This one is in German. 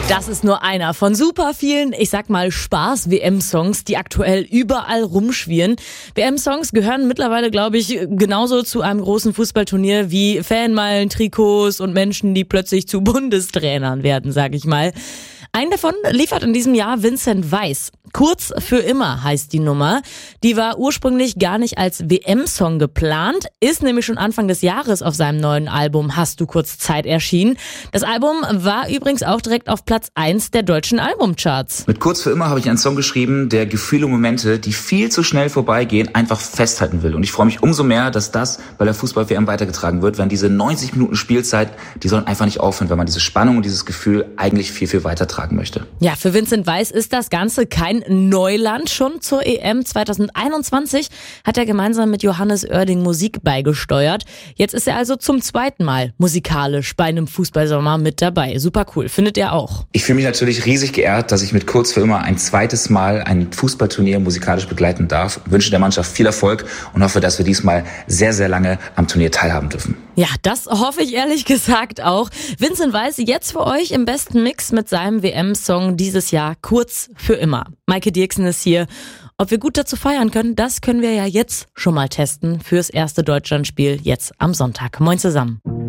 Das ist nur einer von super vielen, ich sag mal, Spaß-WM-Songs, die aktuell überall rumschwirren. WM-Songs gehören mittlerweile, glaube ich, genauso zu einem großen Fußballturnier wie Fanmeilen, Trikots und Menschen, die plötzlich zu Bundestrainern werden, sag ich mal. Einen davon liefert in diesem Jahr Vincent Weiss. Kurz für immer heißt die Nummer. Die war ursprünglich gar nicht als WM-Song geplant, ist nämlich schon Anfang des Jahres auf seinem neuen Album Hast du kurz Zeit erschienen. Das Album war übrigens auch direkt auf Platz 1 der deutschen Albumcharts. Mit Kurz für immer habe ich einen Song geschrieben, der Gefühle und Momente, die viel zu schnell vorbeigehen, einfach festhalten will. Und ich freue mich umso mehr, dass das bei der Fußball-WM weitergetragen wird, wenn diese 90 Minuten Spielzeit, die sollen einfach nicht aufhören, wenn man diese Spannung und dieses Gefühl eigentlich viel, viel weiter tragen möchte. Ja, für Vincent Weiss ist das Ganze kein Neuland. Schon zur EM 2021 hat er gemeinsam mit Johannes Oerding Musik beigesteuert. Jetzt ist er also zum zweiten Mal musikalisch bei einem Fußballsommer mit dabei. Super cool, findet ihr auch? Ich fühle mich natürlich riesig geehrt, dass ich mit Kurz für immer ein zweites Mal ein Fußballturnier musikalisch begleiten darf. Ich wünsche der Mannschaft viel Erfolg und hoffe, dass wir diesmal sehr, sehr lange am Turnier teilhaben dürfen. Ja, das hoffe ich ehrlich gesagt auch. Vincent Weiss jetzt für euch im besten Mix mit seinem WM-Song dieses Jahr Kurz für immer. Maike Dirksen ist hier. Ob wir gut dazu feiern können, das können wir ja jetzt schon mal testen fürs erste Deutschlandspiel jetzt am Sonntag. Moin zusammen.